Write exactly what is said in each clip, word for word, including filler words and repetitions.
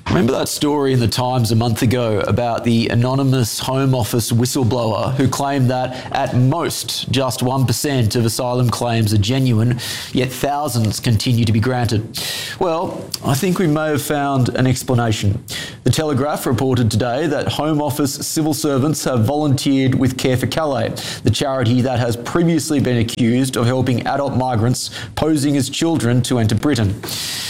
Remember that story in the Times a month ago about the anonymous Home Office whistleblower who claimed that at most just one percent of asylum claims are genuine, yet thousands continue to be granted? Well, I think we may have found an explanation. The Telegraph reported today that Home Office civil servants have volunteered with Care for Calais, the charity that has previously been accused of helping adult migrants posing as children to enter Britain.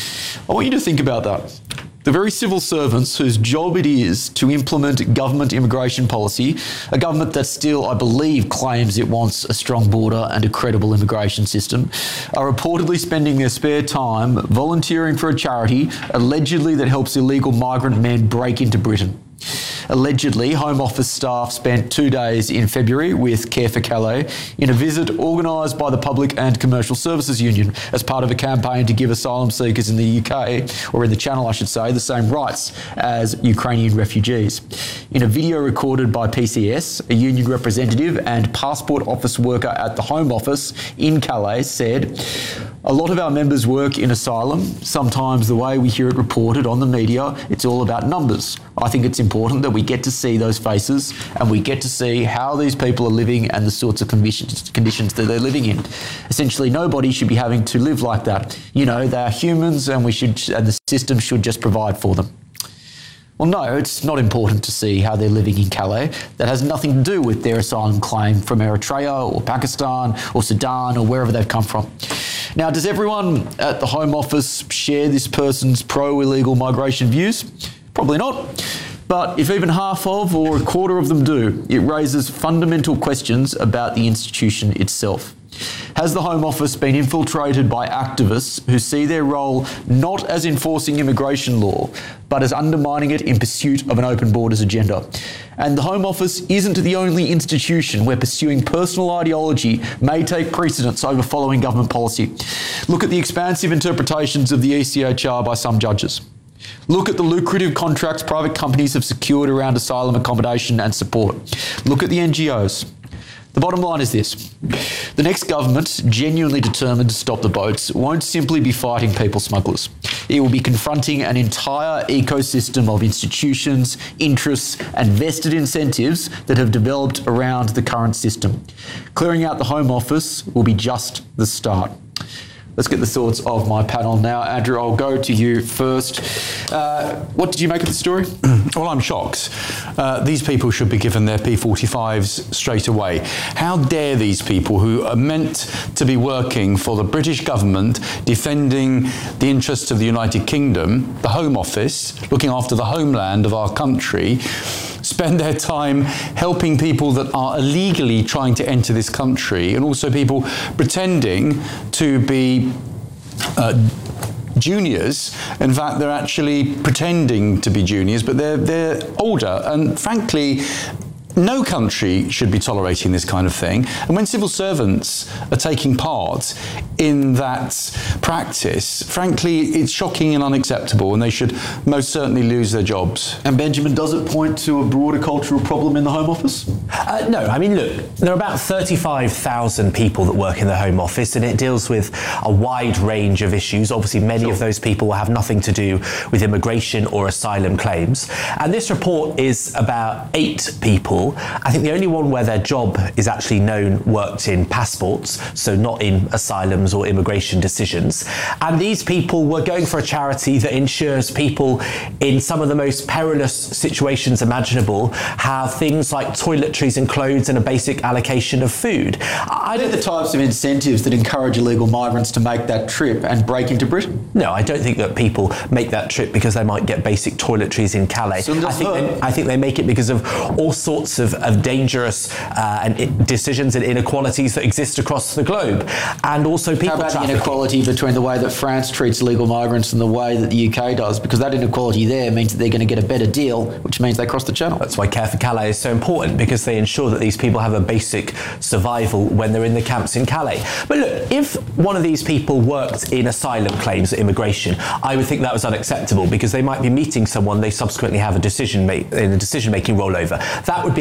I want you to think about that. The very civil servants whose job it is to implement government immigration policy, a government that still, I believe, claims it wants a strong border and a credible immigration system, are reportedly spending their spare time volunteering for a charity allegedly that helps illegal migrant men break into Britain. Allegedly, Home Office staff spent two days in February with Care for Calais in a visit organised by the Public and Commercial Services Union as part of a campaign to give asylum seekers in the U K, or in the Channel I should say, the same rights as Ukrainian refugees. In a video recorded by P C S, a union representative and passport office worker at the Home Office in Calais said, "A lot of our members work in asylum. Sometimes the way we hear it reported on the media, it's all about numbers. I think it's important that we get to see those faces and we get to see how these people are living and the sorts of conditions, conditions that they're living in. Essentially, nobody should be having to live like that. You know, they are humans and we should, and the system should just provide for them." Well, no, it's not important to see how they're living in Calais. That has nothing to do with their asylum claim from Eritrea or Pakistan or Sudan or wherever they've come from. Now, does everyone at the Home Office share this person's pro-illegal migration views? Probably not. But if even half of or a quarter of them do, it raises fundamental questions about the institution itself. Has the Home Office been infiltrated by activists who see their role not as enforcing immigration law, but as undermining it in pursuit of an open borders agenda? And the Home Office isn't the only institution where pursuing personal ideology may take precedence over following government policy. Look at the expansive interpretations of the E C H R by some judges. Look at the lucrative contracts private companies have secured around asylum accommodation and support. Look at the N G Os. The bottom line is this. The next government, genuinely determined to stop the boats, won't simply be fighting people smugglers. It will be confronting an entire ecosystem of institutions, interests and vested incentives that have developed around the current system. Clearing out the Home Office will be just the start. Let's get the thoughts of my panel now. Andrew, I'll go to you first. Uh, what did you make of the story? Well, I'm shocked. Uh, these people should be given their P forty-fives straight away. How dare these people who are meant to be working for the British government, defending the interests of the United Kingdom, the Home Office, looking after the homeland of our country, spend their time helping people that are illegally trying to enter this country, and also people pretending to be uh, juniors. In fact, they're actually pretending to be juniors, but they're they're older. And frankly, no country should be tolerating this kind of thing. And when civil servants are taking part in that practice, frankly, it's shocking and unacceptable, and they should most certainly lose their jobs. And Benjamin, does it point to a broader cultural problem in the Home Office? Uh, no, I mean, look, there are about thirty-five thousand people that work in the Home Office, and it deals with a wide range of issues. Obviously, many sure. of those people will have nothing to do with immigration or asylum claims. And this report is about eight people. I think the only one where their job is actually known worked in passports, so not in asylums or immigration decisions. And these people were going for a charity that ensures people in some of the most perilous situations imaginable have things like toiletries and clothes and a basic allocation of food. I don't the types of incentives that encourage illegal migrants to make that trip and break into Britain. No, I don't think that people make that trip because they might get basic toiletries in Calais. So I think they, I think they make it because of all sorts of, of dangerous uh, and it, decisions and inequalities that exist across the globe. And also people How about trafficking. the inequality between the way that France treats illegal migrants and the way that the U K does? Because that inequality there means that they're going to get a better deal, which means they cross the channel. That's why Care for Calais is so important, because they ensure that these people have a basic survival when they're in the camps in Calais. But look, if one of these people worked in asylum claims at immigration, I would think that was unacceptable, because they might be meeting someone they subsequently have a decision make, in a decision-making rollover. That would be a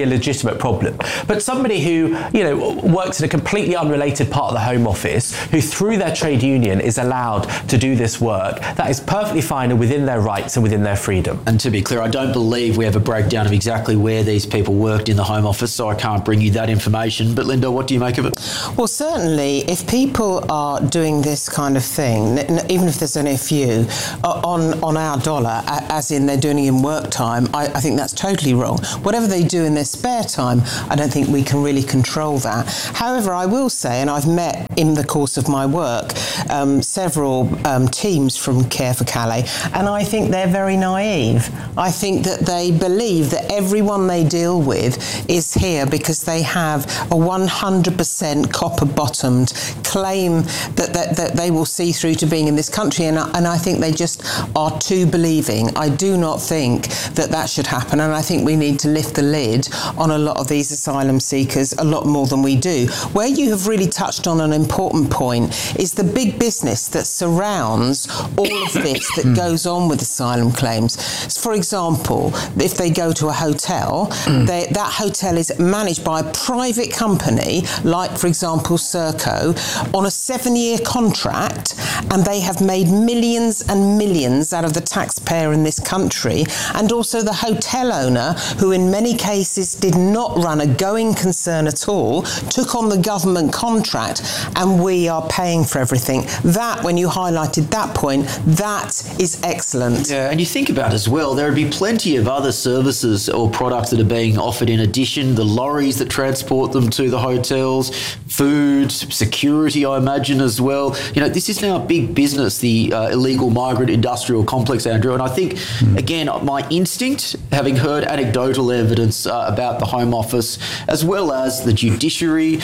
legitimate problem. But somebody who, you know, works in a completely unrelated part of the Home Office, who through their trade union is allowed to do this work, that is perfectly fine and within their rights and within their freedom. And to be clear, I don't believe we have a breakdown of exactly where these people worked in the Home Office, so I can't bring you that information. But Linda, what do you make of it? Well, certainly, if people are doing this kind of thing, even if there's only a few, on, on our dollar, as in they're doing it in work time, I, I think that's totally wrong. Whatever they do in their spare time, I don't think we can really control that. However, I will say, and I've met in the course of my work, um, several um, teams from Care for Calais, and I think they're very naive. I think that they believe that everyone they deal with is here because they have a one hundred percent copper-bottomed claim that, that, that they will see through to being in this country, and, and I think they just are too believing. I do not think that that should happen, and I think we need to lift the lid on a lot of these asylum seekers a lot more than we do. Where you have really touched on an important point is the big business that surrounds all of this that goes on with asylum claims. For example, if they go to a hotel, they, that hotel is managed by a private company, like, for example, Serco, on a seven-year contract, and they have made millions and millions out of the taxpayer in this country, and also the hotel owner, who in many cases did not run a going concern at all, took on the government contract, and we are paying for everything. That, when you highlighted that point, that is excellent. Yeah, and you think about as well, there would be plenty of other services or products that are being offered in addition, the lorries that transport them to the hotels, food, security, I imagine, as well. You know, this is now a big business, the uh, illegal migrant industrial complex, Andrew, and I think, mm. again, my instinct, having heard anecdotal evidence uh, about the Home Office, as well as the judiciary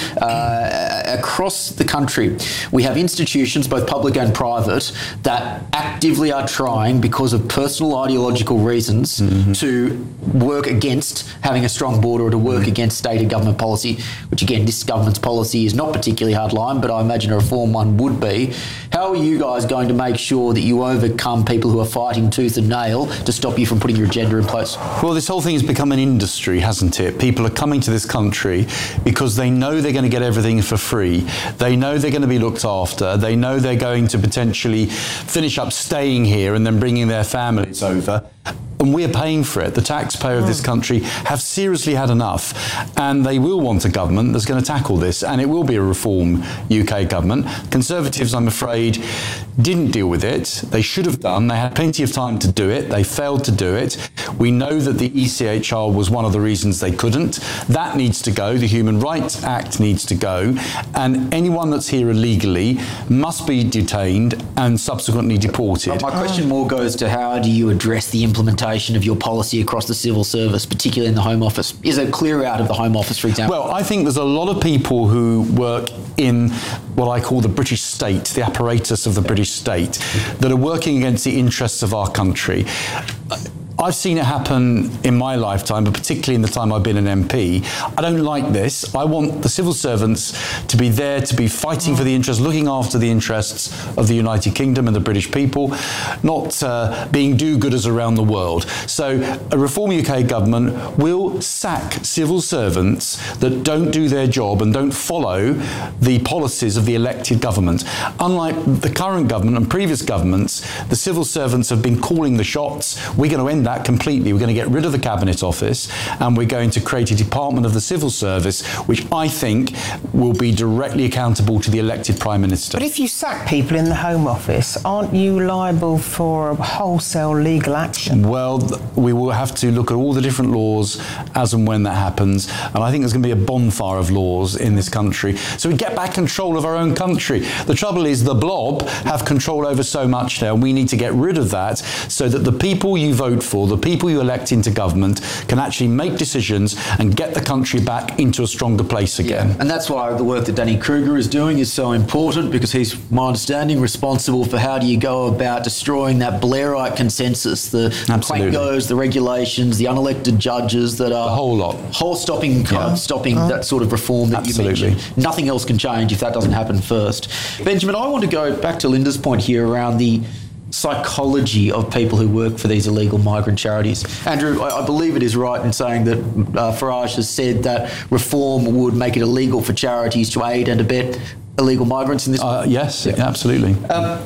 uh, across the country, we have institutions, both public and private, that actively are trying, because of personal ideological reasons, mm-hmm. to work against having a strong border or to work mm-hmm. against stated government policy, which again, this government's policy is not particularly hardline, but I imagine a reform one would be. How are you guys going to make sure that you overcome people who are fighting tooth and nail to stop you from putting your agenda in place? Well, this whole thing has become an industry, hasn't it? People are coming to this country because they know they're going to get everything for free. They know they're going to be looked after. They know they're going to potentially finish up staying here and then bringing their families over. And we're paying for it. The taxpayer of this country have seriously had enough, and they will want a government that's going to tackle this, and it will be a reform U K government. Conservatives, I'm afraid, didn't deal with it. They should have done. They had plenty of time to do it. They failed to do it. We know that the E C H R was one of the reasons they couldn't. That needs to go. The Human Rights Act needs to go, and anyone that's here illegally must be detained and subsequently deported. My question more goes to how do you address the implementation of your policy across the civil service, particularly in the Home Office? Is it clear out of the Home Office, for example? Well, I think there's a lot of people who work in what I call the British state, the apparatus of the British state, that are working against the interests of our country. I've seen it happen in my lifetime, but particularly in the time I've been an M P. I don't like this. I want the civil servants to be there, to be fighting for the interests, looking after the interests of the United Kingdom and the British people, not uh, being do-gooders around the world. So a Reform U K government will sack civil servants that don't do their job and don't follow the policies of the elected government. Unlike the current government and previous governments, the civil servants have been calling the shots. We're going to end that completely. We're going to get rid of the Cabinet Office, and we're going to create a department of the civil service, which I think will be directly accountable to the elected Prime Minister. But if you sack people in the Home Office, aren't you liable for wholesale legal action? Well, we will have to look at all the different laws as and when that happens, and I think there's going to be a bonfire of laws in this country, so we get back control of our own country. The trouble is the blob have control over so much now, and we need to get rid of that so that the people you vote for, the people you elect into government, can actually make decisions and get the country back into a stronger place again. Yeah, and that's why the work that Danny Kruger is doing is so important, because he's, my understanding, responsible for how do you go about destroying that Blairite consensus, the Quangos, the regulations, the unelected judges that are... The whole lot. Whole stopping, yeah. stopping uh, that sort of reform that absolutely. you mentioned. Nothing else can change if that doesn't happen first. Benjamin, I want to go back to Linda's point here around the psychology of people who work for these illegal migrant charities? Andrew, I, I believe it is right in saying that uh, Farage has said that reform would make it illegal for charities to aid and abet illegal migrants in this uh, yes, yeah. absolutely. Um,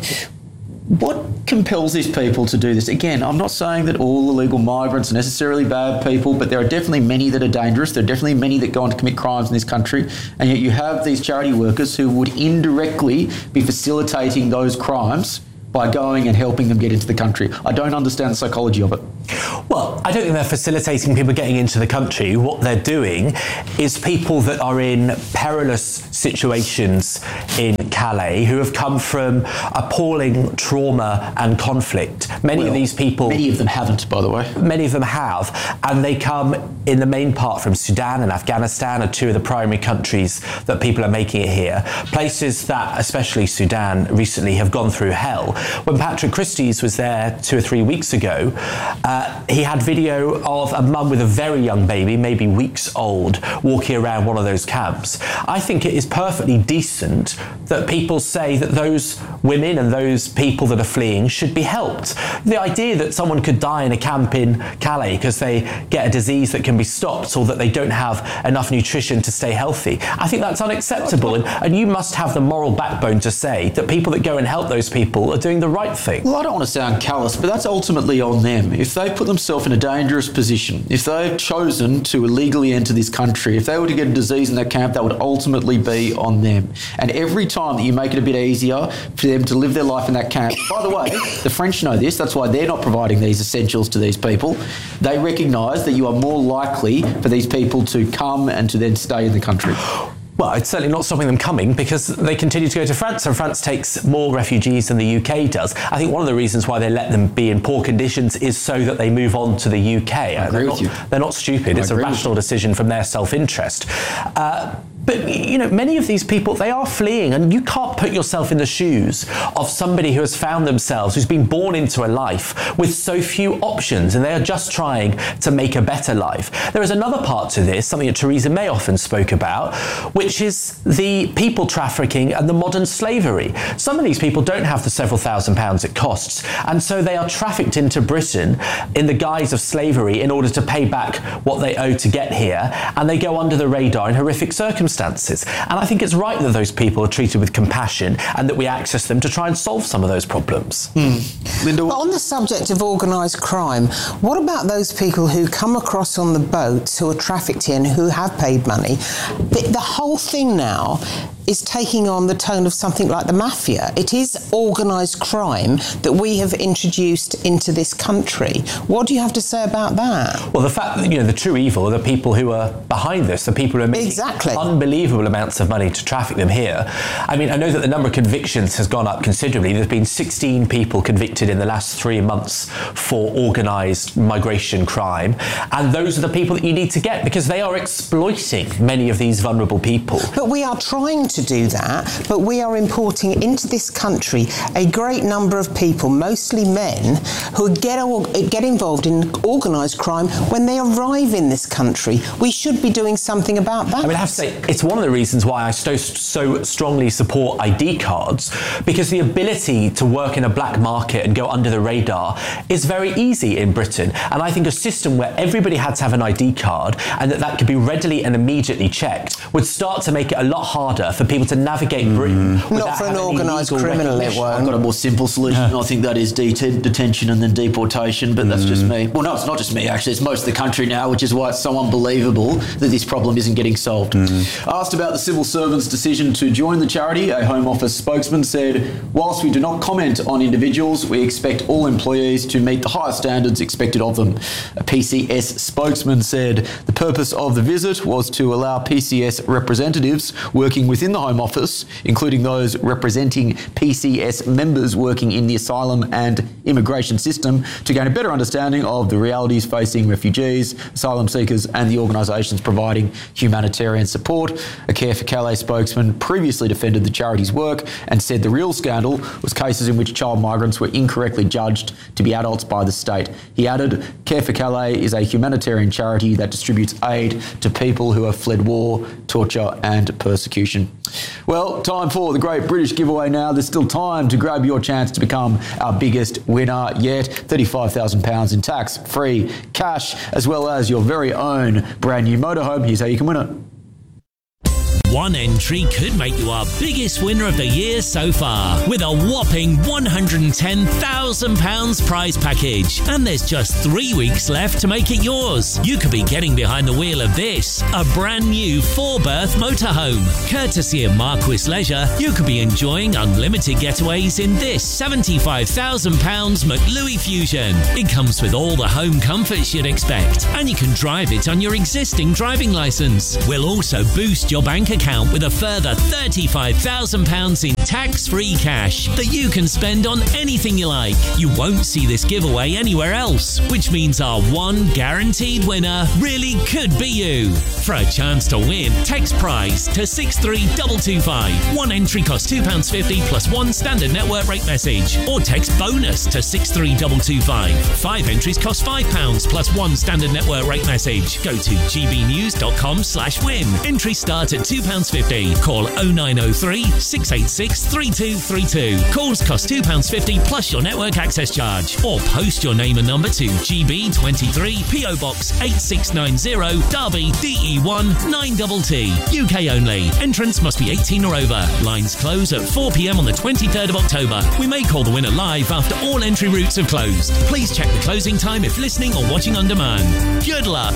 what compels these people to do this? Again, I'm not saying that all illegal migrants are necessarily bad people, but there are definitely many that are dangerous. There are definitely many that go on to commit crimes in this country, and yet you have these charity workers who would indirectly be facilitating those crimes by going and helping them get into the country. I don't understand the psychology of it. Well, I don't think they're facilitating people getting into the country. What they're doing is people that are in perilous situations in Calais who have come from appalling trauma and conflict. Many well, of these people... Many of them haven't, by the way. Many of them have, and they come in the main part from Sudan and Afghanistan are two of the primary countries that people are making it here. Places that, especially Sudan, recently have gone through hell. When Patrick Christys was there two or three weeks ago, uh, he had video of a mum with a very young baby, maybe weeks old, walking around one of those camps. I think it is perfectly decent that people say that those women and those people that are fleeing should be helped. The idea that someone could die in a camp in Calais because they get a disease that can be stopped or that they don't have enough nutrition to stay healthy, I think that's unacceptable. And, and you must have the moral backbone to say that people that go and help those people are doing the right thing. Well, I don't want to sound callous, but that's ultimately on them. If they put themselves in a dangerous position, if they've chosen to illegally enter this country, if they were to get a disease in that camp, that would ultimately be on them. And every time that you make it a bit easier for them to live their life in that camp, by the way, the French know this, that's why they're not providing these essentials to these people. They recognise that you are more likely for these people to come and to then stay in the country. Well, it's certainly not stopping them coming because they continue to go to France, and France takes more refugees than the U K does. I think one of the reasons why they let them be in poor conditions is so that they move on to the U K. I agree they're with not, you. They're not stupid. I it's a rational decision from their self-interest. Uh, But, you know, many of these people, they are fleeing, and you can't put yourself in the shoes of somebody who has found themselves, who's been born into a life with so few options, and they are just trying to make a better life. There is another part to this, something that Theresa May often spoke about, which is the people trafficking and the modern slavery. Some of these people don't have the several thousand pounds it costs, and so they are trafficked into Britain in the guise of slavery in order to pay back what they owe to get here, and they go under the radar in horrific circumstances. And I think it's right that those people are treated with compassion and that we access them to try and solve some of those problems. Mm. Linda? But on the subject of organised crime, what about those people who come across on the boats, who are trafficked in, who have paid money? The, the whole thing now is taking on the tone of something like the mafia. It is organised crime that we have introduced into this country. What do you have to say about that? Well, the fact that, you know, the true evil are the people who are behind this, the people who are making exactly. unbelievable amounts of money to traffic them here. I mean, I know that the number of convictions has gone up considerably. There's been sixteen people convicted in the last three months for organised migration crime, and those are the people that you need to get because they are exploiting many of these vulnerable people. But we are trying to do that, but we are importing into this country a great number of people, mostly men, who get, get involved in organised crime when they arrive in this country. We should be doing something about that. I mean, I have to say, it's one of the reasons why I so, so strongly support I D cards, because the ability to work in a black market and go under the radar is very easy in Britain. And I think a system where everybody had to have an I D card and that that could be readily and immediately checked would start to make it a lot harder for people to navigate Britain. Mm. Not for an organised criminal, it won't. I've got a more simple solution. I think that is det- detention and then deportation, but mm. that's just me. Well, no, it's not just me, actually. It's most of the country now, which is why it's so unbelievable that this problem isn't getting solved. Mm. Asked about the civil servant's decision to join the charity, a Home Office spokesman said, whilst we do not comment on individuals, we expect all employees to meet the highest standards expected of them. A P C S spokesman said the purpose of the visit was to allow P C S representatives working within the Home Office, including those representing P C S members working in the asylum and immigration system, to gain a better understanding of the realities facing refugees, asylum seekers and the organisations providing humanitarian support. A Care for Calais spokesman previously defended the charity's work and said the real scandal was cases in which child migrants were incorrectly judged to be adults by the state. He added, Care for Calais is a humanitarian charity that distributes aid to people who have fled war, torture and persecution. Well, time for the Great British Giveaway now. There's still time to grab your chance to become our biggest winner yet. thirty-five thousand pounds in tax-free cash, as well as your very own brand new motorhome. Here's how you can win it. One entry could make you our biggest winner of the year so far, with a whopping one hundred ten thousand pounds prize package. And there's just three weeks left to make it yours. You could be getting behind the wheel of this, a brand new four-berth motorhome. Courtesy of Marquis Leisure, you could be enjoying unlimited getaways in this seventy-five thousand pounds McLuey Fusion. It comes with all the home comforts you'd expect, and you can drive it on your existing driving licence. We'll also boost your bank account account with a further thirty-five thousand pounds in tax-free cash that you can spend on anything you like. You won't see this giveaway anywhere else, which means our one guaranteed winner really could be you. For a chance to win, text prize to six three two two five. One entry costs two pounds fifty plus one standard network rate message, or text bonus to six three two two five. Five entries cost five pounds plus one standard network rate message. Go to gbnews.com slash win. Entries start at two pounds fifty. Call oh nine oh three, six eight six, three two three two. Calls cost two pounds fifty plus your network access charge. Or post your name and number to G B twenty-three, P O Box eight six nine zero, Derby, D E one nine T T. U K only. Entrance must be eighteen or over. Lines close at four p.m. on the twenty-third of October. We may call the winner live after all entry routes have closed. Please check the closing time if listening or watching on demand. Good luck.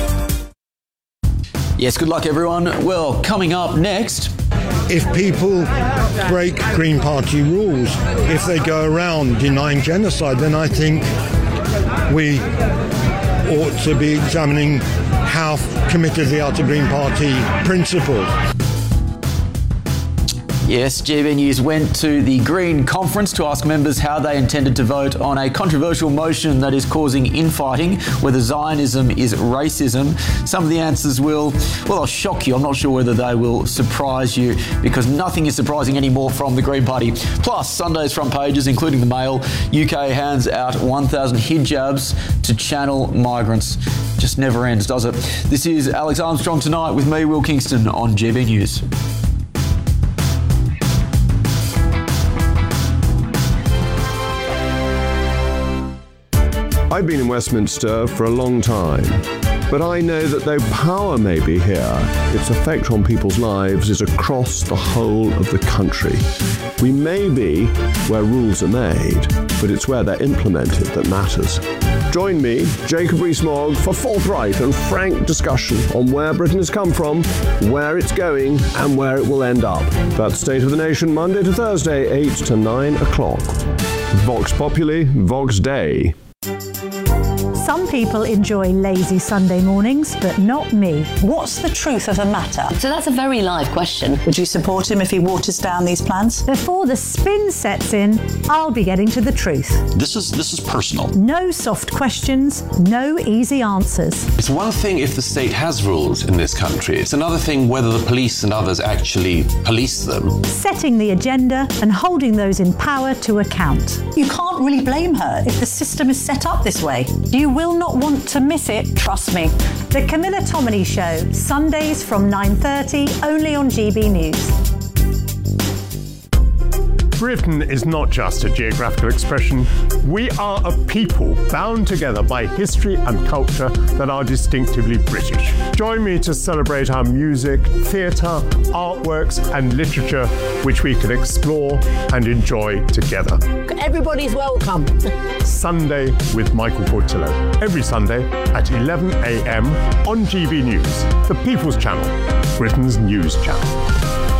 Yes, good luck, everyone. Well, coming up next... If people break Green Party rules, if they go around denying genocide, then I think we ought to be examining how committed they are to Green Party principles. Yes, G B News went to the Green Conference to ask members how they intended to vote on a controversial motion that is causing infighting, whether Zionism is racism. Some of the answers will, well, they'll shock you. I'm not sure whether they will surprise you, because nothing is surprising anymore from the Green Party. Plus, Sunday's front pages, including the Mail, U K hands out one thousand hijabs to channel migrants. Just never ends, does it? This is Alex Armstrong Tonight with me, Will Kingston, on G B News. I've been in Westminster for a long time, but I know that though power may be here, its effect on people's lives is across the whole of the country. We may be where rules are made, but it's where they're implemented that matters. Join me, Jacob Rees-Mogg, for forthright and frank discussion on where Britain has come from, where it's going, and where it will end up. That's State of the Nation, Monday to Thursday, eight to nine o'clock. Vox Populi, Vox Dei. Some people enjoy lazy Sunday mornings, but not me. What's the truth of the matter? So that's a very live question. Would you support him if he waters down these plans? Before the spin sets in, I'll be getting to the truth. This is this is personal. No soft questions, no easy answers. It's one thing if the state has rules in this country. It's another thing whether the police and others actually police them. Setting the agenda and holding those in power to account. You can't really blame her if the system is set up this way. You will not want to miss it, trust me. The Camilla Tominey Show, Sundays from nine thirty, only on G B News. Britain is not just a geographical expression. We are a people bound together by history and culture that are distinctively British. Join me to celebrate our music, theatre, artworks and literature, which we can explore and enjoy together. Everybody's welcome. Sunday with Michael Portillo. Every Sunday at eleven a.m. on G B News, the People's Channel, Britain's news channel.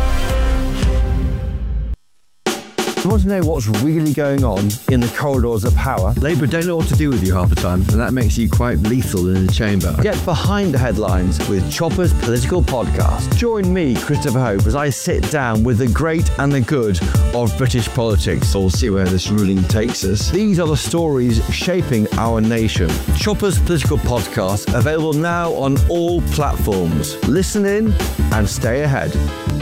You want to know what's really going on in the corridors of power? Labour don't know what to do with you half the time, and that makes you quite lethal in the chamber. Get behind the headlines with Chopper's Political Podcast. Join me, Christopher Hope, as I sit down with the great and the good of British politics. We'll see where this ruling takes us. These are the stories shaping our nation. Chopper's Political Podcast, available now on all platforms. Listen in and stay ahead.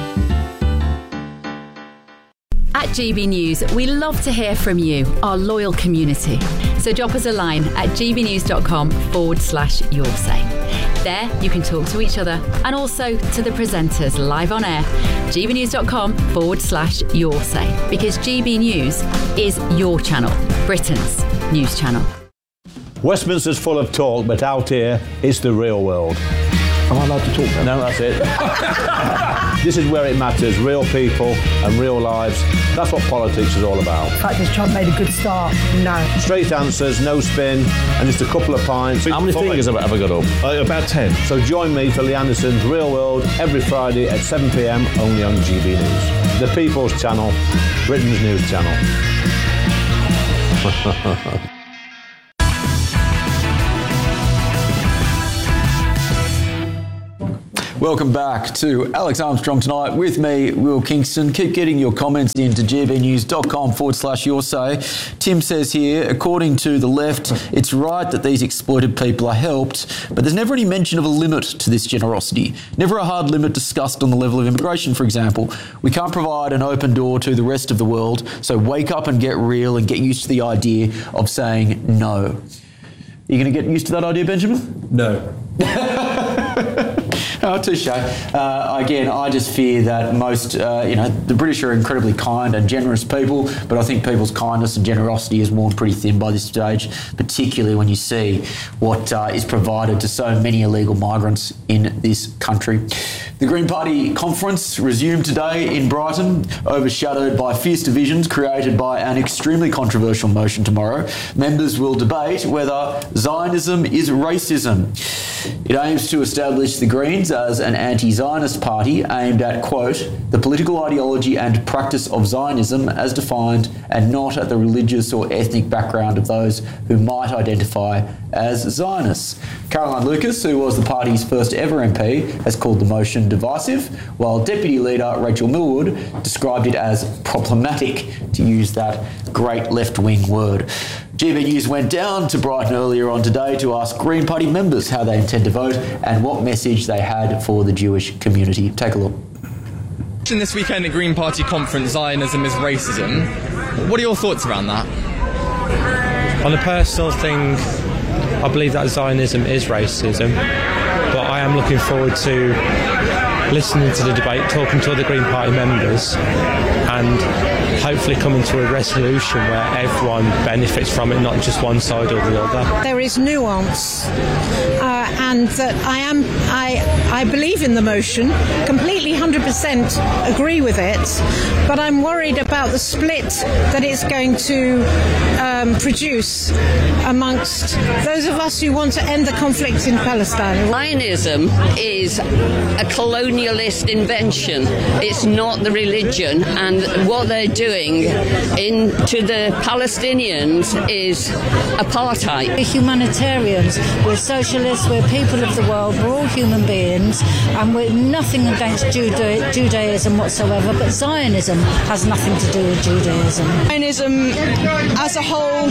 At G B News, we love to hear from you, our loyal community. So drop us a line at gbnews.com forward slash your say. There, you can talk to each other and also to the presenters live on air. gbnews.com forward slash your say, because G B News is your channel, Britain's news channel. Westminster's full of talk, but out here, it's the real world. Am I allowed to talk now? No, that's it. This is where it matters, real people and real lives. That's what politics is all about. In fact, has Trump made a good start? No. Straight answers, no spin, and just a couple of pints. How many fingers have I got up? Uh, about ten. So join me for Lee Anderson's Real World every Friday at seven p m only on G B News. The People's Channel, Britain's news channel. Welcome back to Alex Armstrong Tonight with me, Will Kingston. Keep getting your comments into gbnews.com forward slash your say. Tim says here, according to the left, it's right that these exploited people are helped, but there's never any mention of a limit to this generosity. Never a hard limit discussed on the level of immigration, for example. We can't provide an open door to the rest of the world, so wake up and get real and get used to the idea of saying no. Are you going to get used to that idea, Benjamin? No. Oh, touche. Uh, again, I just fear that most, uh, you know, the British are incredibly kind and generous people, but I think people's kindness and generosity is worn pretty thin by this stage, particularly when you see what uh, is provided to so many illegal migrants in this country. The Green Party conference resumed today in Brighton, overshadowed by fierce divisions created by an extremely controversial motion tomorrow. Members will debate whether Zionism is racism. It aims to establish the Greens as an anti-Zionist party aimed at, quote, the political ideology and practice of Zionism as defined and not at the religious or ethnic background of those who might identify as Zionists. Caroline Lucas, who was the party's first ever M P, has called the motion divisive, while Deputy Leader Rachel Millward described it as problematic, to use that great left-wing word. G B News went down to Brighton earlier on today to ask Green Party members how they intend to vote and what message they had for the Jewish community. Take a look. In this weekend at Green Party conference, Zionism is racism. What are your thoughts around that? On a personal thing, I believe that Zionism is racism, but I am looking forward to listening to the debate, talking to other Green Party members, and hopefully coming to a resolution where everyone benefits from it, not just one side or the other. There is nuance, uh, and that I am, I, I believe in the motion, completely one hundred percent agree with it, but I'm worried about the split that it's going to um, produce amongst those of us who want to end the conflict in Palestine. Zionism is a colonialist invention. It's not the religion, and what they're doing into the Palestinians is apartheid. We're humanitarians, we're socialists, we're people of the world, we're all human beings, and we're nothing against Juda- Judaism whatsoever, but Zionism has nothing to do with Judaism. Zionism as a whole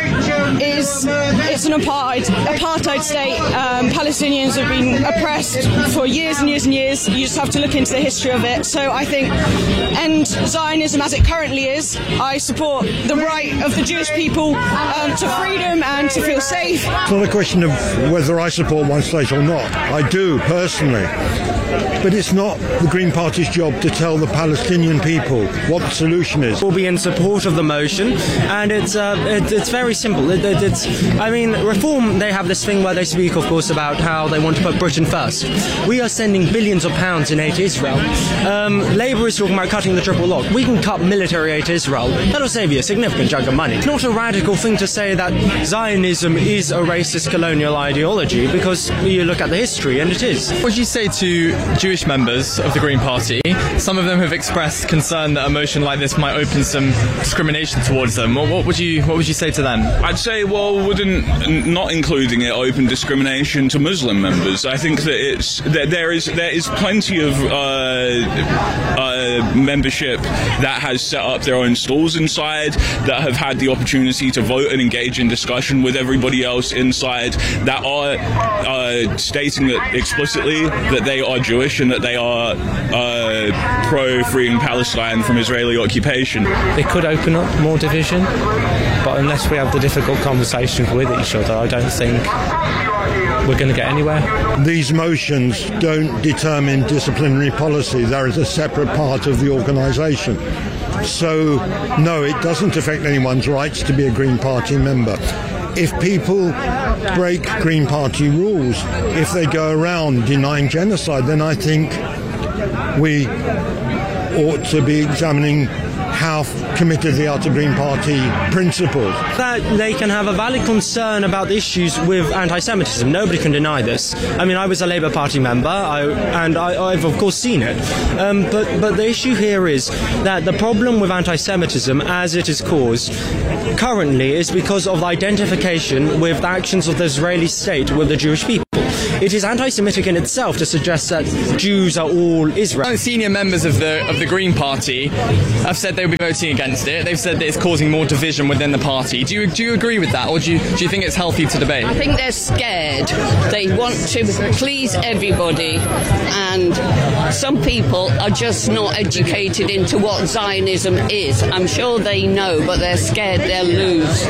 is it's an apartheid, apartheid state. Um, Palestinians have been oppressed for years and years and years. You just have to look into the history of it. So I think end Zionism as it currently is. I support the right of the Jewish people um, to freedom and to feel safe. It's not a question of whether I support one state or not. I do, personally. But it's not the Green Party's job to tell the Palestinian people what the solution is. We'll be in support of the motion, and it's uh, it, it's very simple. It, it, it's, I mean, Reform, they have this thing where they speak, of course, about how they want to put Britain first. We are sending billions of pounds in aid to Israel. Um, Labour is talking about cutting the triple lock. We can cut military aid to Israel. That'll save you a significant chunk of money. It's not a radical thing to say that Zionism is a racist colonial ideology, because you look at the history, and it is. What would you say to Jewish members of the Green Party? Some of them have expressed concern that a motion like this might open some discrimination towards them. What, what would you What would you say to them? I'd say, well, wouldn't not including it open discrimination to Muslim members? I think that it's that there is there is plenty of uh, uh, membership that has set up their own stalls inside, that have had the opportunity to vote and engage in discussion with everybody else inside, that are uh, stating that explicitly that they are Jewish and that they are uh, pro freeing Palestine from Israeli occupation. It could open up more division, but unless we have the difficult conversations with each other, I don't think we're going to get anywhere. These motions don't determine disciplinary policy. There is a separate part of the organisation. So, no, it doesn't affect anyone's rights to be a Green Party member. If people break Green Party rules, if they go around denying genocide, then I think we ought to be examining how committed they are to Green Party principles. That they can have a valid concern about the issues with anti-Semitism. Nobody can deny this. I mean, I was a Labour Party member, I, and I, I've of course seen it. Um, but, but the issue here is that the problem with anti-Semitism, as it is caused currently, is because of identification with the actions of the Israeli state with the Jewish people. It is anti-Semitic in itself to suggest that Jews are all Israel. Senior members of the of the Green Party have said they will be voting against it. They've said that it's causing more division within the party. Do you do you agree with that, or do you do you think it's healthy to debate? I think they're scared. They want to please everybody, and some people are just not educated into what Zionism is. I'm sure they know, but they're scared they'll lose.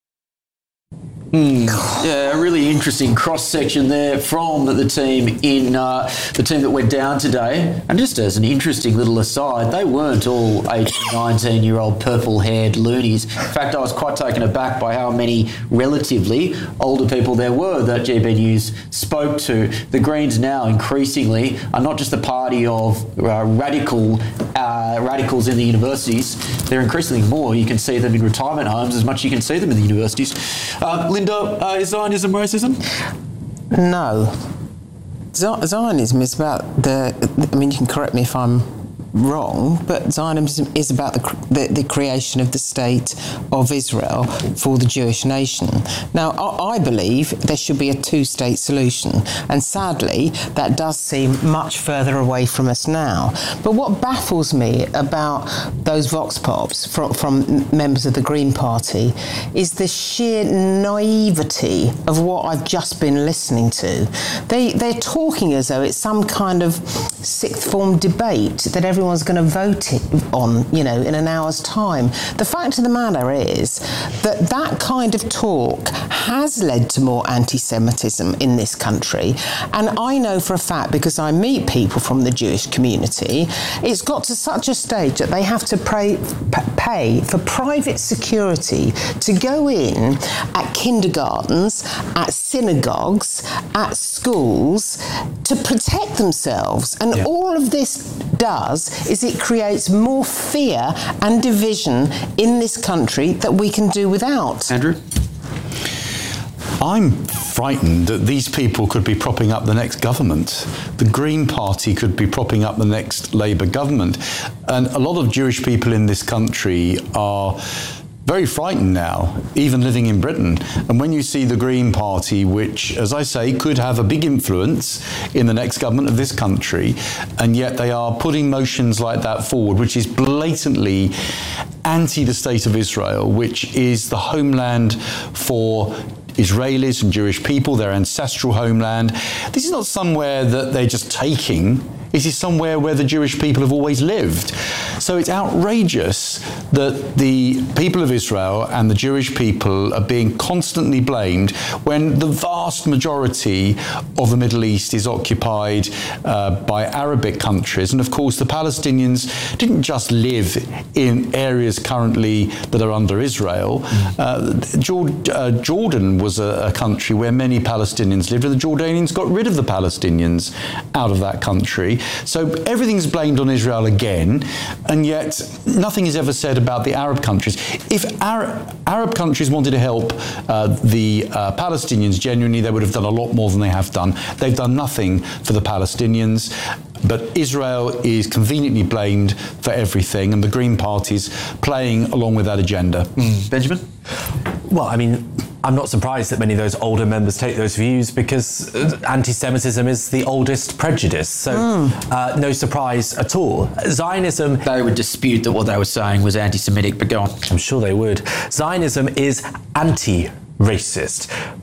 Mm. Yeah, a really interesting cross-section there from the team in uh, the team that went down today. And just as an interesting little aside, they weren't all eighteen, nineteen-year-old purple-haired loonies. In fact, I was quite taken aback by how many relatively older people there were that G B News spoke to. The Greens now increasingly are not just a party of uh, radical uh, radicals in the universities. They're increasingly more. You can see them in retirement homes as much as you can see them in the universities. Uh, Linda, uh, is Zionism racism? No. Z- Zionism is about the, I mean, you can correct me if I'm wrong, but Zionism is about the, the, the creation of the state of Israel for the Jewish nation. Now, I, I believe there should be a two-state solution, and sadly, that does seem much further away from us now. But what baffles me about those vox pops from, from members of the Green Party is the sheer naivety of what I've just been listening to. They, they're talking as though it's some kind of sixth form debate that everyone Everyone's going to vote it on, you know, in an hour's time. The fact of the matter is that that kind of talk has led to more anti-Semitism in this country. And I know for a fact, because I meet people from the Jewish community, it's got to such a stage that they have to pay, pay for private security to go in at kindergartens, at synagogues, at schools, to protect themselves. And yeah. all of this does is it creates more fear and division in this country that we can do without. Andrew? I'm frightened that these people could be propping up the next government. The Green Party could be propping up the next Labour government. And a lot of Jewish people in this country are very frightened now, even living in Britain. And when you see the Green Party, which, as I say, could have a big influence in the next government of this country, and yet they are putting motions like that forward, which is blatantly anti the state of Israel, which is the homeland for Israelis and Jewish people, their ancestral homeland. This is not somewhere that they're just taking. This is somewhere where the Jewish people have always lived. So it's outrageous that the people of Israel and the Jewish people are being constantly blamed when the vast majority of the Middle East is occupied uh, by Arabic countries. And of course, the Palestinians didn't just live in areas currently that are under Israel. Uh, Jordan was a, a country where many Palestinians lived, and the Jordanians got rid of the Palestinians out of that country. So everything's blamed on Israel again, and yet nothing is ever said about the Arab countries. If Arab, Arab countries wanted to help uh, the uh, Palestinians genuinely, they would have done a lot more than they have done. They've done nothing for the Palestinians, but Israel is conveniently blamed for everything, and the Green Party's playing along with that agenda. Mm. Benjamin? Well, I mean, I'm not surprised that many of those older members take those views, because anti-Semitism is the oldest prejudice. So mm. uh, no surprise at all. Zionism... They would dispute that what they were saying was anti-Semitic, but go on. I'm sure they would. Zionism is anti-racist.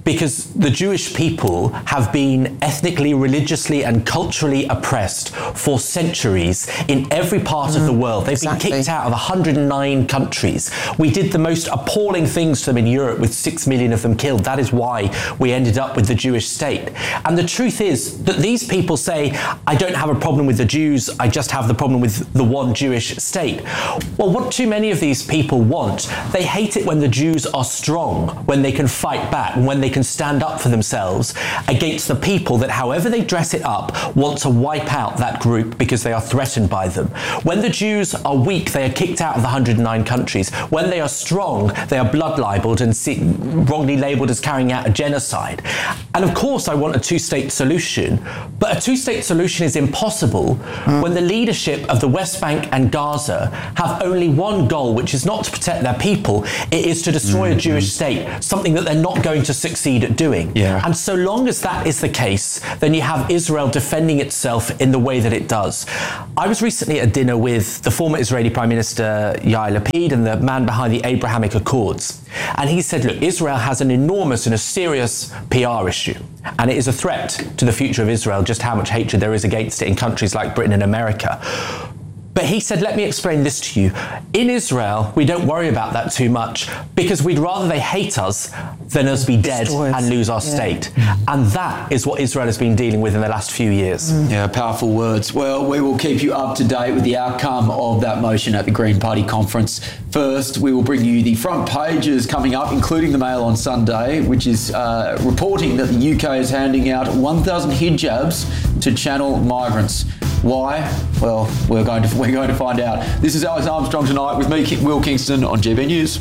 because the Jewish people have been ethnically, religiously and culturally oppressed for centuries in every part mm, of the world. They've exactly. been kicked out of one hundred nine countries. We did the most appalling things to them in Europe with six million of them killed. That is why we ended up with the Jewish state. And the truth is that these people say, I don't have a problem with the Jews, I just have the problem with the one Jewish state. Well, what too many of these people want, they hate it when the Jews are strong, when they can fight back, and when they can stand up for themselves against the people that, however they dress it up, want to wipe out that group because they are threatened by them. When the Jews are weak, they are kicked out of the one hundred nine countries. When they are strong, they are blood libelled and see, wrongly labelled as carrying out a genocide. And of course, I want a two-state solution, but a two-state solution is impossible mm. when the leadership of the West Bank and Gaza have only one goal, which is not to protect their people, it is to destroy mm-hmm. a Jewish state, something that they're not going to succeed at doing. Yeah. And so long as that is the case, then you have Israel defending itself in the way that it does. I was recently at dinner with the former Israeli Prime Minister Yair Lapid and the man behind the Abrahamic Accords. And he said, look, Israel has an enormous and a serious P R issue. And it is a threat to the future of Israel, just how much hatred there is against it in countries like Britain and America. But he said, let me explain this to you. In Israel, we don't worry about that too much because we'd rather they hate us than us be dead Destroys. and lose our yeah. state. And that is what Israel has been dealing with in the last few years. Mm. Yeah, powerful words. Well, we will keep you up to date with the outcome of that motion at the Green Party conference. First, we will bring you the front pages coming up, including the Mail on Sunday, which is uh, reporting that the U K is handing out one thousand hijabs to channel migrants. Why? Well, we're going to we're going to find out. This is Alex Armstrong tonight with me, Will Kingston, on G B News.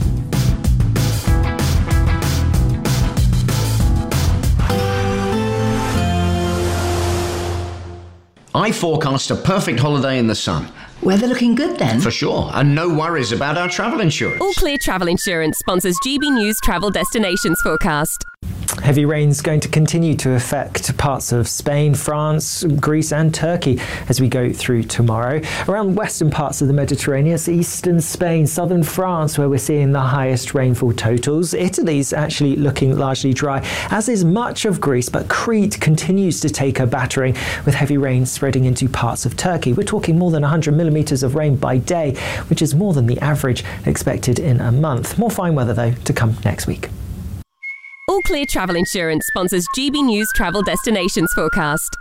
I forecast a perfect holiday in the sun. Weather looking good then? For sure, and no worries about our travel insurance. All Clear Travel Insurance sponsors G B News Travel Destinations Forecast. Heavy rain's going to continue to affect parts of Spain, France, Greece and Turkey as we go through tomorrow. Around western parts of the Mediterranean, eastern Spain, southern France, where we're seeing the highest rainfall totals. Italy's actually looking largely dry, as is much of Greece, but Crete continues to take a battering with heavy rain spreading into parts of Turkey. We're talking more than one hundred millimetres of rain by day, which is more than the average expected in a month. More fine weather, though, to come next week. All Clear Travel Insurance sponsors G B News Travel Destinations Forecast.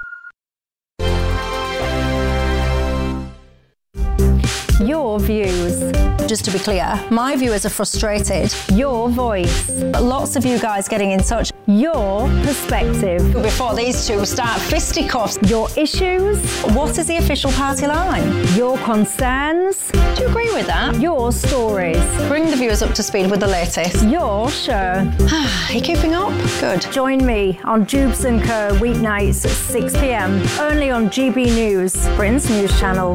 Your views. Just to be clear, my viewers are frustrated. Your voice. Lots of you guys getting in touch. Your perspective. Before these two start fisticuffs. Your issues. What is the official party line? Your concerns. Do you agree with that? Your stories. Bring the viewers up to speed with the latest. Your show. Are you keeping up? Good. Join me on Jubes and Co weeknights at six p.m. only on G B News, Britain's news channel.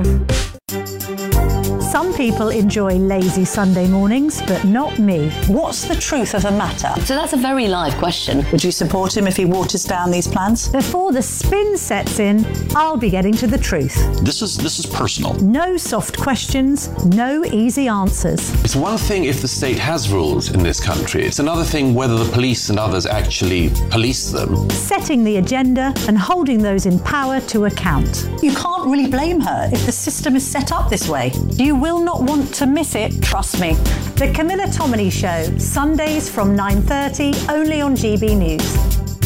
Some people enjoy lazy Sunday mornings, but not me. What's the truth of the matter? So that's a very live question. Would you support him if he waters down these plans? Before the spin sets in, I'll be getting to the truth. This is this is personal. No soft questions, no easy answers. It's one thing if the state has rules in this country. It's another thing whether the police and others actually police them. Setting the agenda and holding those in power to account. You can't really blame her if the system is set up this way. You will not want to miss it, trust me. The Camilla Tominey Show, Sundays from nine thirty, only on G B News.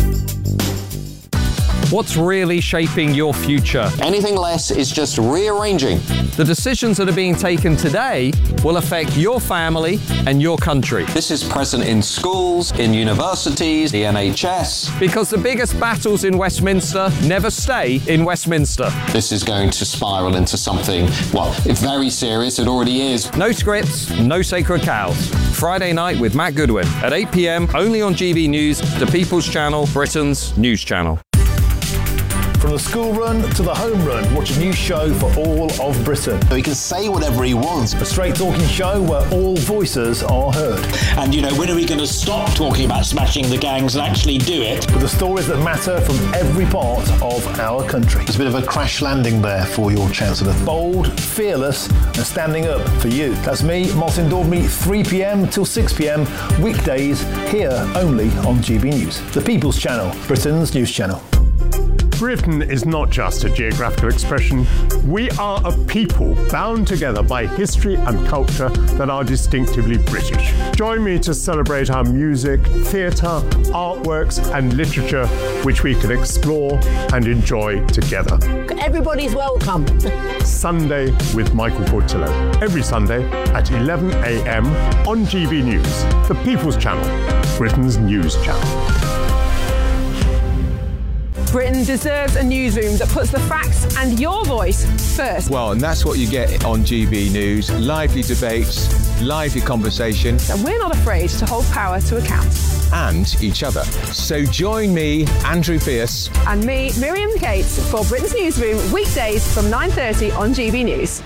What's really shaping your future? Anything less is just rearranging. The decisions that are being taken today will affect your family and your country. This is present in schools, in universities, the N H S. Because the biggest battles in Westminster never stay in Westminster. This is going to spiral into something, well, it's very serious, it already is. No scripts, no sacred cows. Friday night with Matt Goodwin at eight p.m, only on G B News, the People's Channel, Britain's news channel. From the school run to the home run, watch a new show for all of Britain. He can say whatever he wants. A straight talking show where all voices are heard. And, you know, when are we going to stop talking about smashing the gangs and actually do it? With the stories that matter from every part of our country. There's a bit of a crash landing there for your Chancellor. Bold, fearless, and standing up for you. That's me, Martin Daubney, three p.m. till six p.m. weekdays, here only on G B News. The People's Channel, Britain's news channel. Britain is not just a geographical expression. We are a people bound together by history and culture that are distinctively British. Join me to celebrate our music, theatre, artworks and literature, which we can explore and enjoy together. Everybody's welcome. Sunday with Michael Portillo. Every Sunday at eleven a.m. on G B News, the People's Channel, Britain's news channel. Britain deserves a newsroom that puts the facts and your voice first. Well, and that's what you get on G B News. Lively debates, lively conversation. And we're not afraid to hold power to account. And each other. So join me, Andrew Pierce. And me, Miriam Cates, for Britain's Newsroom, weekdays from nine thirty on G B News.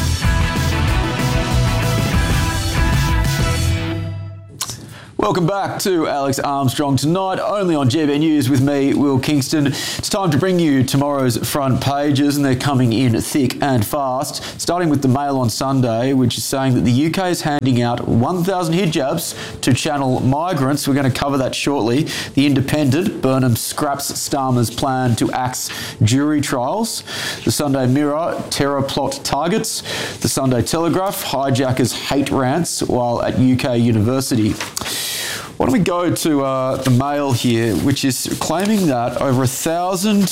Welcome back to Alex Armstrong Tonight, only on G B News with me, Will Kingston. It's time to bring you tomorrow's front pages, and they're coming in thick and fast, starting with the Mail on Sunday, which is saying that the U K is handing out one thousand hijabs to channel migrants. We're going to cover that shortly. The Independent, Burnham scraps Starmer's plan to axe jury trials. The Sunday Mirror, terror plot targets. The Sunday Telegraph, hijackers hate rants while at U K university. Why don't we go to uh, the Mail here, which is claiming that over a thousand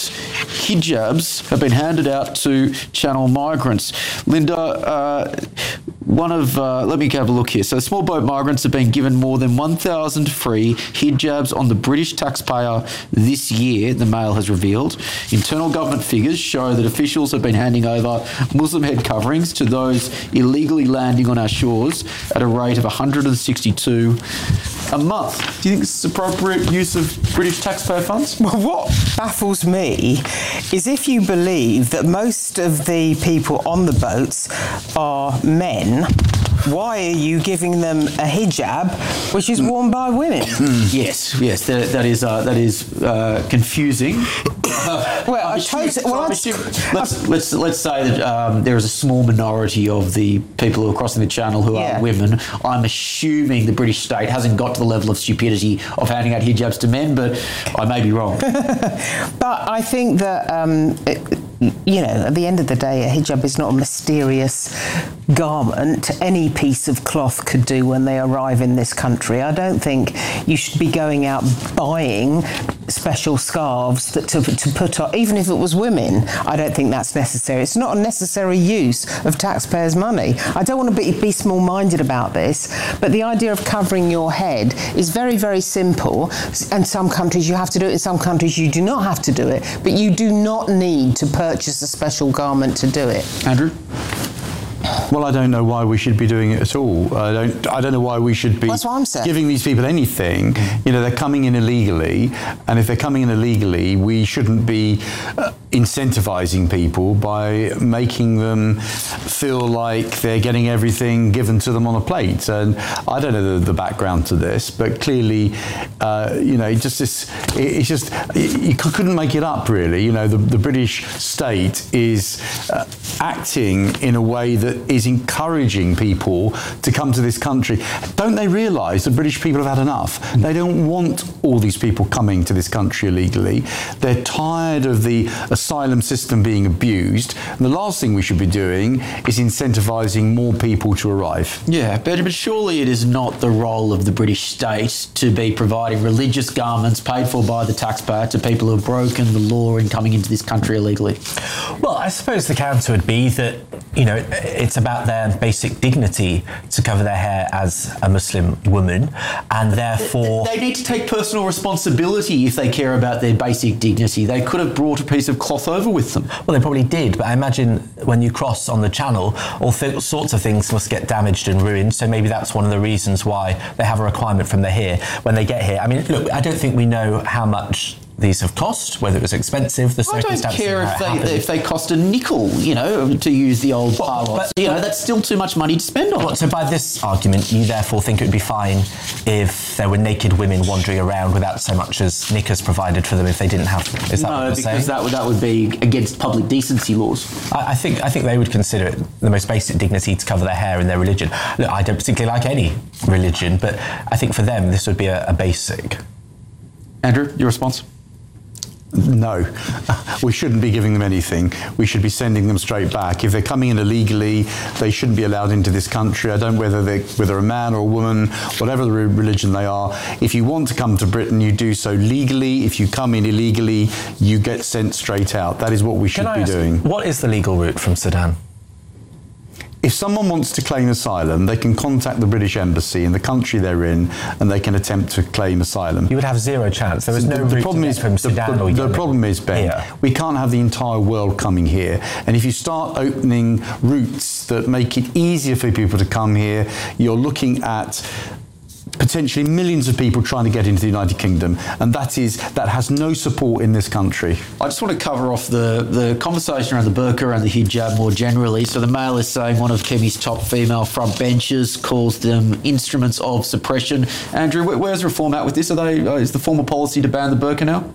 hijabs have been handed out to channel migrants. Linda, uh, one of, uh, let me have a look here. So small boat migrants have been given more than one thousand free hijabs on the British taxpayer this year, the Mail has revealed. Internal government figures show that officials have been handing over Muslim head coverings to those illegally landing on our shores at a rate of one hundred sixty-two a month. Do you think this is appropriate use of British taxpayer funds? Well, what baffles me is if you believe that most of the people on the boats are men, why are you giving them a hijab which is worn by women? yes, yes, that, that is uh, that is uh, confusing. Uh, well, I totally, well let's, let's let's say that um, there is a small minority of the people who are crossing the channel who yeah. are women. I'm assuming the British state hasn't got to the level of stupidity of handing out hijabs to men, but I may be wrong. But I think that um, it, you know, at the end of the day, a hijab is not a mysterious garment any piece of cloth could do when they arrive in this country. I don't think you should be going out buying special scarves that to, to put on, even if it was women. I don't think that's necessary. It's not a necessary use of taxpayers' money. I don't want to be, be small-minded about this, but the idea of covering your head is very, very simple. And some countries you have to do it, in some countries you do not have to do it, but you do not need to purchase a special garment to do it. Andrew? Well, I don't know why we should be doing it at all. I don't. I don't know why we should be That's what I'm saying. giving these people anything. You know, they're coming in illegally, and if they're coming in illegally, we shouldn't be uh, incentivizing people by making them feel like they're getting everything given to them on a plate. And I don't know the, the background to this, but clearly, uh, you know, just this. It, it's just you couldn't make it up, really. You know, the, the British state is uh, acting in a way that is encouraging people to come to this country. Don't they realise the British people have had enough? They don't want all these people coming to this country illegally. They're tired of the asylum system being abused. And the last thing we should be doing is incentivising more people to arrive. Yeah, but, but surely it is not the role of the British state to be providing religious garments paid for by the taxpayer to people who have broken the law in coming into this country illegally. Well, I suppose the counter would be that, you know, it's about their basic dignity to cover their hair as a Muslim woman, and therefore... They need to take personal responsibility if they care about their basic dignity. They could have brought a piece of cloth over with them. Well, they probably did, but I imagine when you cross on the channel, all th- sorts of things must get damaged and ruined, so maybe that's one of the reasons why they have a requirement from the here when they get here. I mean, look, I don't think we know how much these have cost, whether it was expensive, the I don't circumstances. care how if it they happened. if they cost a nickel, you know, to use the old parlance. You know, that's still too much money to spend on. Well, so by this argument, you therefore think it would be fine if there were naked women wandering around without so much as knickers provided for them if they didn't have them? Is that no, what you're because saying? that would that would be against public decency laws. I, I think I think they would consider it the most basic dignity to cover their hair in their religion. Look, I don't particularly like any religion, but I think for them this would be a, a basic. Andrew, your response? No, we shouldn't be giving them anything. We should be sending them straight back. If they're coming in illegally, they shouldn't be allowed into this country. I don't know whether they're whether a man or a woman, whatever the religion they are. If you want to come to Britain, you do so legally. If you come in illegally, you get sent straight out. That is what we should Can I be ask, doing. What is the legal route from Sudan? If someone wants to claim asylum, they can contact the British Embassy in the country they're in, and they can attempt to claim asylum. You would have zero chance. There is no the, route the problem to get is from Sudan the, or the, Yemen the problem is, Ben, here. we can't have the entire world coming here. And if you start opening routes that make it easier for people to come here, you're looking at potentially millions of people trying to get into the United Kingdom, and that is that has no support in this country. I just want to cover off the, the conversation around the burqa and the hijab more generally. So the Mail is saying one of Kemi's top female front benchers calls them instruments of suppression. Andrew, where, where's Reform at with this? Are they, uh, is the formal policy to ban the burqa now?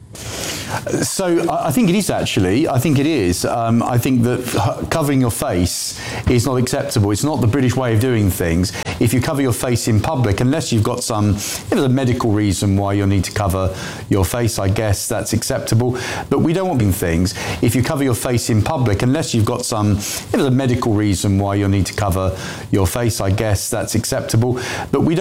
So I think it is actually. I think it is. Um, I think that covering your face is not acceptable. It's not the British way of doing things. If you cover your face in public, unless you've got some, if there's a medical reason why you'll need to cover your face, I guess that's acceptable. But we don't want things. If you cover your face in public, unless you've got some, if there's a medical reason why you'll need to cover your face, I guess that's acceptable. But we don't